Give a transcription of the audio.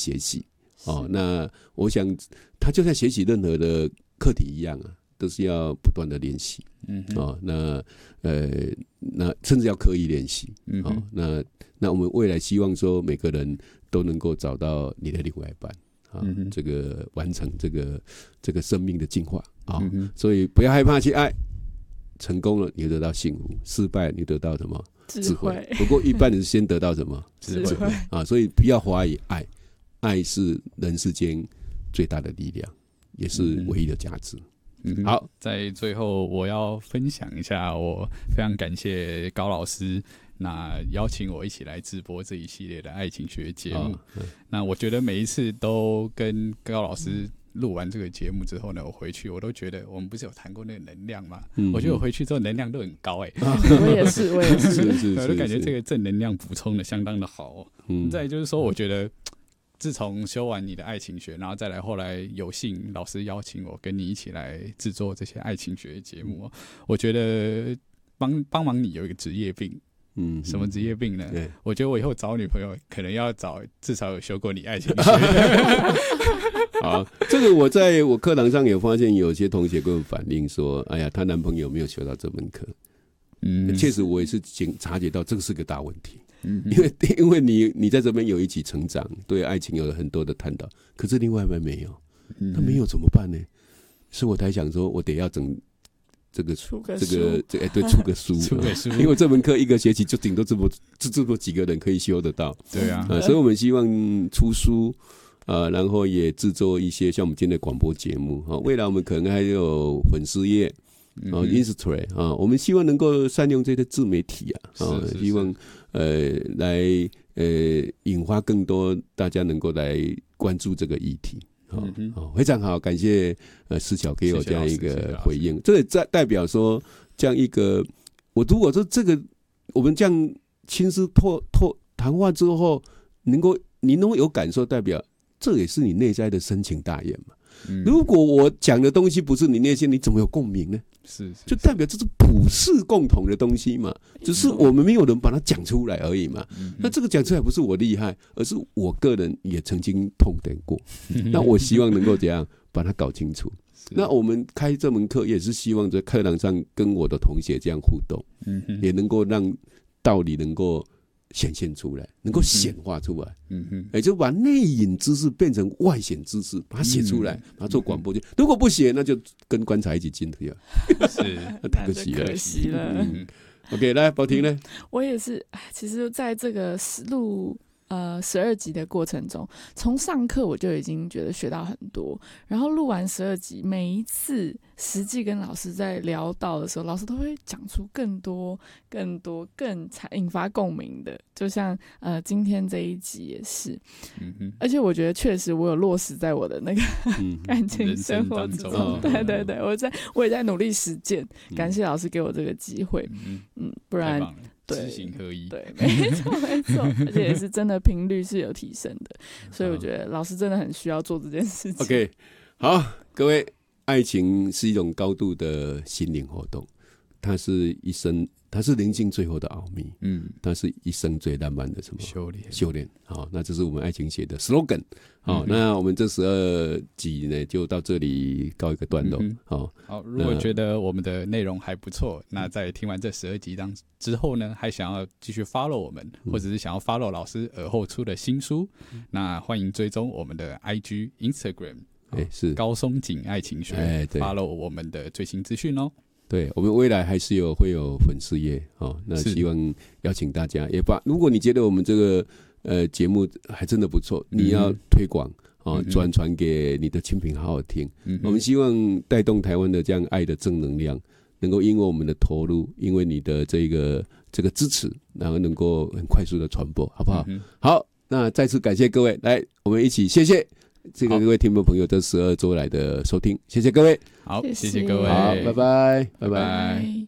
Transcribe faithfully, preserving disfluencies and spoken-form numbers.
学习哦。那我想，他就像学习任何的课题一样啊，都是要不断的练习。嗯，哦，那呃，那甚至要刻意练习。嗯，哦，那那我们未来希望说，每个人都能够找到你的另外一半啊，嗯，这个完成这个这个生命的进化啊。嗯，所以不要害怕去爱，成功了你得到幸福，失败你得到什么？智慧。不过一般人先得到什么？智慧啊！所以不要怀疑爱，爱是人世间最大的力量，也是唯一的价值。 嗯，好，在最后我要分享一下，我非常感谢高老师，那邀请我一起来直播这一系列的爱情学节目。哦，那我觉得每一次都跟高老师录完这个节目之后呢，我回去我都觉得，我们不是有谈过那个能量吗？嗯，我觉得我回去之后能量都很高哎，欸啊， 我也是，我也是， 是是是， 我就感觉这个正能量补充的相当的好，哦。嗯，再就是说，我觉得自从修完你的爱情学，然后再来后来有幸老师邀请我跟你一起来制作这些爱情学的节目，哦，我觉得帮帮忙你有一个职业病。嗯，什么职业病呢？我觉得我以后找女朋友可能要找至少有修过你爱情学。 好，这个我在我课堂上有发现，有些同学跟我反映说：“哎呀，她男朋友没有修到这门课。”嗯，确实我也是察觉到这个是个大问题。嗯，因为因为你你在这边有一起成长，对爱情有了很多的探讨，可是另外一半没有，那没有怎么办呢？所以我才想说，我得要整。这个出个这个这哎对出个书， 出个书， 因为这门课一个学期就顶多这么这这么几个人可以修得到， 对啊， 呃，所以我们希望出书，呃，然后也制作一些像我们今天的广播节目啊，未来我们可能还有粉丝页，啊 ，Instagram 啊，我们希望能够善用这些自媒体啊，啊，希望呃来呃引发更多大家能够来关注这个议题。好，哦，非常好，感谢呃思巧给我这样一个回应。这也代表说，这样一个我如果说这个我们这样亲自透透谈话之后，能够你能够有感受，代表这也是你内在的深情大愿嘛。嗯，如果我讲的东西不是你内心，你怎么有共鸣呢？ 是，是， 就代表这是普世共同的东西嘛，只是我们没有人把它讲出来而已嘛。嗯，那这个讲出来不是我厉害，而是我个人也曾经痛点过。那我希望能够怎样把它搞清楚。那我们开这门课也是希望在课堂上跟我的同学这样互动，嗯，也能够让道理能够显现出来，能够显化出来，嗯哼，也就把内隐知识变成外显知识，把它写出来，把它做广播剧。如果不写，那就跟棺材一起进去啊， 是太可惜了， 可惜了。 嗯 OK， 来，宝婷呢？ 我也是，其实在这个录呃十二集的过程中，从上课我就已经觉得学到很多，然后录完十二集，每一次实际跟老师在聊到的时候，老师都会讲出更多、更多、更引发共鸣的，就像呃今天这一集也是，嗯哼，而且我觉得确实我有落实在我的那个、嗯、感情生活之中，哦，对对对，我在我也在努力实践，感谢老师给我这个机会，嗯嗯，不然。 知行合一， 对，没错没错，而且也是真的频率是有提升的，所以我觉得老师真的很需要做这件事情。 OK， 好，各位，爱情是一种高度的心灵活动，它是一生，它是人性最后的奥秘，嗯，它是一生最浪漫的什么修炼修炼。好，那这是我们爱情写的 slogan。好，嗯，那我们这十二集呢，就到这里告一个段落。嗯，好， 好，如果觉得我们的内容还不错，那在听完这十二集当之后呢，还想要继续 follow 我们，嗯，或者是想要 follow 老师尔后出的新书，嗯，那欢迎追踪我们的 I G、Instagram， 欸，是高松景爱情学，欸，follow 我们的最新资讯哦。 对，我们未来还是有会有粉丝页，哦，那希望邀请大家也把，如果你觉得我们这个呃节目还真的不错，嗯，你要推广哦，转，嗯，传给你的亲朋好友听，嗯，我们希望带动台湾的这样爱的正能量，能够因为我们的投入，因为你的这个这个支持，然后能够很快速的传播，好不好？嗯，好，那再次感谢各位，来，我们一起谢谢这个各位听众朋友这十二周来的收听，谢谢各位。 好，谢谢各位， 好，拜拜，拜拜。 拜拜。